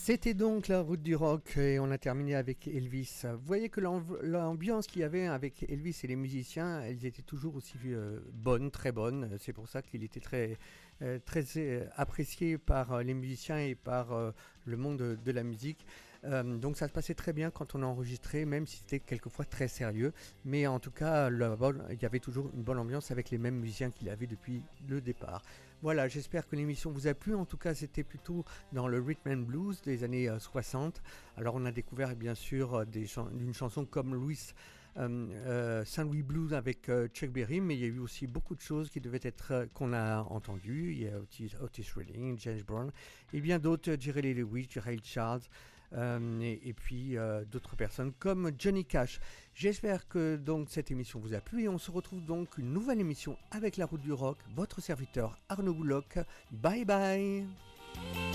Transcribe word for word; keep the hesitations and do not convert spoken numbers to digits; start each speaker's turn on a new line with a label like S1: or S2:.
S1: C'était donc la route du rock et on a terminé avec Elvis. Vous voyez que l'ambiance qu'il y avait avec Elvis et les musiciens, elles étaient toujours aussi euh, bonnes, très bonnes. C'est pour ça qu'il était très, euh, très euh, apprécié par les musiciens et par euh, le monde de, de la musique. Euh, donc ça se passait très bien quand on a enregistré, même si c'était quelquefois très sérieux. Mais en tout cas, le, il y avait toujours une bonne ambiance avec les mêmes musiciens qu'il avait depuis le départ. Voilà, j'espère que l'émission vous a plu. En tout cas, c'était plutôt dans le rhythm and blues des années euh, soixante. Alors on a découvert bien sûr des chan- une chanson comme Louis euh, euh, Saint-Louis Blues avec euh, Chuck Berry, mais il y a eu aussi beaucoup de choses qui devaient être euh, qu'on a entendues. Il y a Otis, Otis Redding, James Brown et bien d'autres, Jerry Lee Lewis, Ray Charles. Euh, et, et puis euh, d'autres personnes comme Johnny Cash. J'espère que donc cette émission vous a plu et on se retrouve donc une nouvelle émission avec la route du rock. Votre serviteur Arnaud Bouloc. Bye bye.